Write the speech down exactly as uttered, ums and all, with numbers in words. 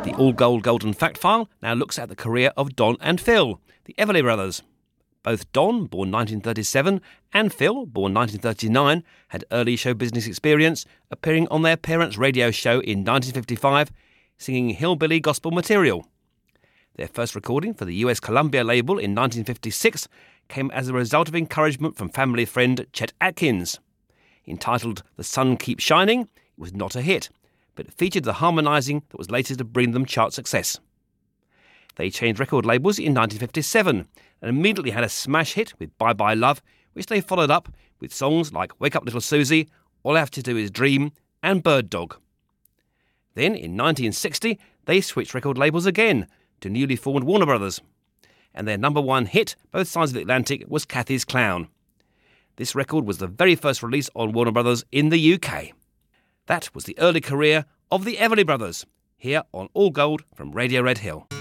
The All Gold Golden Fact File now looks at the career of Don and Phil, the Everly Brothers. Both Don, born nineteen thirty-seven, and Phil, born nineteen thirty-nine, had early show business experience, appearing on their parents' radio show in nineteen fifty-five, singing hillbilly gospel material. Their first recording for the U S Columbia label in nineteen fifty-six came as a result of encouragement from family friend Chet Atkins. Entitled The Sun Keeps Shining, it was not a hit, but it featured the harmonising that was later to bring them chart success. They changed record labels in nineteen fifty-seven and immediately had a smash hit with Bye Bye Love, which they followed up with songs like Wake Up Little Susie, All I Have to Do Is Dream and Bird Dog. Then in nineteen sixty they switched record labels again to newly formed Warner Brothers, and their number one hit, both sides of the Atlantic, was Cathy's Clown. This record was the very first release on Warner Brothers in the U K. That was the early career of the Everly Brothers, here on All Gold from Radio Red Hill.